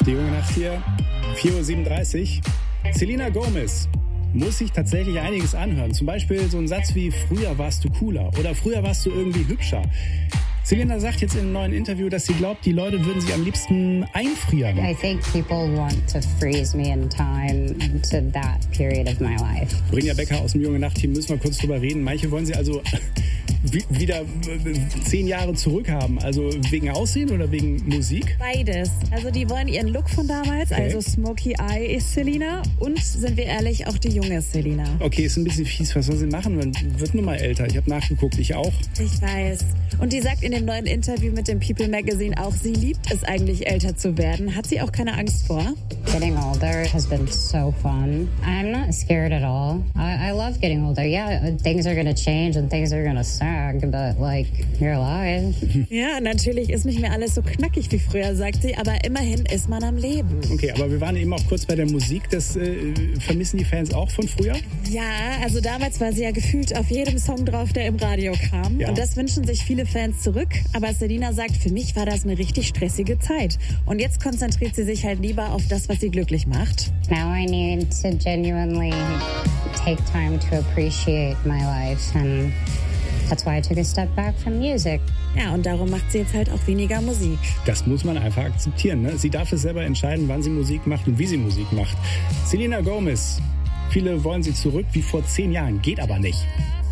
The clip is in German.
Die junge Nacht hier, 4:37 Uhr. Selena Gomez muss sich tatsächlich einiges anhören. Zum Beispiel so ein Satz wie, früher warst du cooler oder früher warst du irgendwie hübscher. Selena sagt jetzt in einem neuen Interview, dass sie glaubt, die Leute würden sich am liebsten einfrieren. I think people want to freeze me in time to that period of my life. Brinja Becker aus dem Junge Nacht-Team, müssen wir kurz drüber reden. Manche wollen sie also wieder 10 Jahre zurückhaben. Also wegen Aussehen oder wegen Musik? Beides. Also die wollen ihren Look von damals, Okay. also Smokey Eye ist Selena und, sind wir ehrlich, auch die junge Selena. Okay, ist ein bisschen fies. Was soll sie machen? Man wird nun mal älter. Ich habe nachgeguckt, ich auch. Ich weiß. Und die sagt in dem neuen Interview mit dem People Magazine auch, sie liebt es eigentlich, älter zu werden. Hat sie auch keine Angst vor? Getting older has been so fun. I'm not scared at all. I love getting older. Yeah, things are gonna change and things are gonna sag, but like, you're alive. Ja, natürlich ist nicht mehr alles so knackig wie früher, sagt sie, aber immerhin ist man am Leben. Okay, aber wir waren eben auch kurz bei der Musik. Das vermissen die Fans auch von früher? Ja, also damals war sie ja gefühlt auf jedem Song drauf, der im Radio kam. Ja. Und das wünschen sich viele Fans zurück. Aber Selena sagt, für mich war das eine richtig stressige Zeit. Und jetzt konzentriert sie sich halt lieber auf das, was sie glücklich macht. Now I need to genuinely take time to appreciate my life, and that's why I took a step back from music. Ja, und darum macht sie jetzt halt auch weniger Musik. Das muss man einfach akzeptieren. Ne? Sie darf es selber entscheiden, wann sie Musik macht und wie sie Musik macht. Selena Gomez. Viele wollen sie zurück wie vor 10 Jahren. Geht aber nicht.